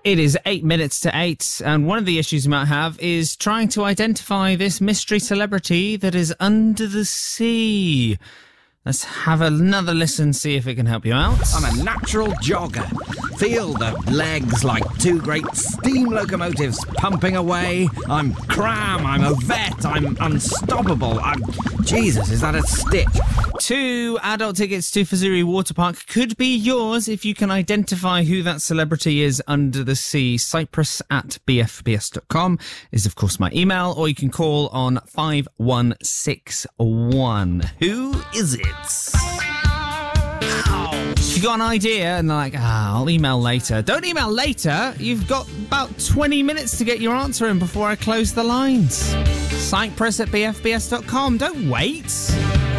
It is 8 minutes to 8, and one of the issues you might have is trying to identify this mystery celebrity that is under the sea. Let's have another listen, see if it can help you out. I'm a natural jogger. Feel the legs like two great steam locomotives pumping away. I'm Cram, I'm Ovette, I'm unstoppable. Jesus, is that a stitch? 2 adult tickets to Fazuri Water Park could be yours if you can identify who that celebrity is under the sea. Cyprus@bfbs.com is, of course, my email, or you can call on 5161. Who is it? If you got an idea and they're like, I'll email later. Don't email later. You've got about 20 minutes to get your answer in before I close the lines. Cyprus@bfbs.com. Don't wait.